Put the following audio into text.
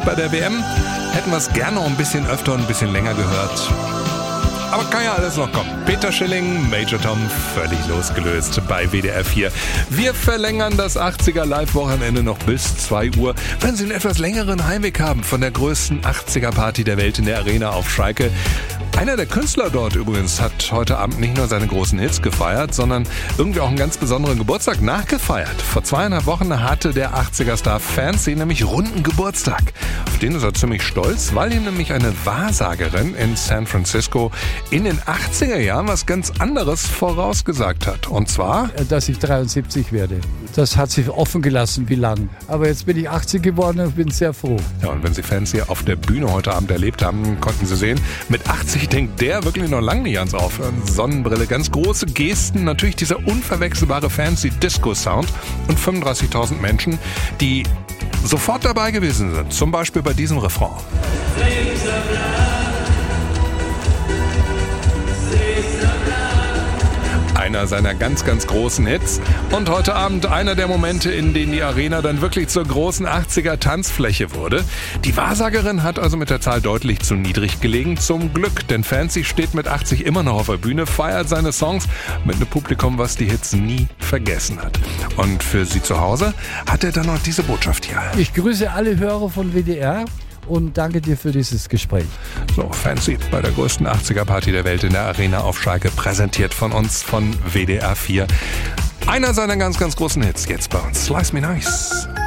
bei der WM. Hätten wir es gerne noch ein bisschen öfter und ein bisschen länger gehört. Aber kann ja alles noch kommen. Peter Schilling, Major Tom, völlig losgelöst bei WDR 4. Wir verlängern das 80er Live-Wochenende noch bis 2 Uhr. Wenn Sie einen etwas längeren Heimweg haben von der größten 80er-Party der Welt in der Arena auf Schalke. Einer der Künstler dort übrigens hat heute Abend nicht nur seine großen Hits gefeiert, sondern irgendwie auch einen ganz besonderen Geburtstag nachgefeiert. Vor 2,5 Wochen hatte der 80er-Star Fancy nämlich runden Geburtstag. Auf den ist er ziemlich stolz, weil ihm nämlich eine Wahrsagerin in San Francisco in den 80er Jahren was ganz anderes vorausgesagt hat. Und zwar, dass ich 73 werde. Das hat sich offen gelassen, wie lang. Aber jetzt bin ich 80 geworden und bin sehr froh. Ja, und wenn Sie Fancy auf der Bühne heute Abend erlebt haben, konnten Sie sehen, mit 80 denkt der wirklich noch lange nicht ans Aufhören. Sonnenbrille, ganz große Gesten, natürlich dieser unverwechselbare Fancy Disco-Sound und 35.000 Menschen, die sofort dabei gewesen sind. Zum Beispiel bei diesem Refrain. Einer seiner ganz, ganz großen Hits. Und heute Abend einer der Momente, in denen die Arena dann wirklich zur großen 80er-Tanzfläche wurde. Die Wahrsagerin hat also mit der Zahl deutlich zu niedrig gelegen. Zum Glück, denn Fancy steht mit 80 immer noch auf der Bühne, feiert seine Songs mit einem Publikum, was die Hits nie vergessen hat. Und für Sie zu Hause hat er dann noch diese Botschaft hier. Ich grüße alle Hörer von WDR. Und danke dir für dieses Gespräch. So, Fancy bei der größten 80er-Party der Welt in der Arena auf Schalke, präsentiert von uns, von WDR 4. Einer seiner ganz, ganz großen Hits jetzt bei uns. Slice Me Nice.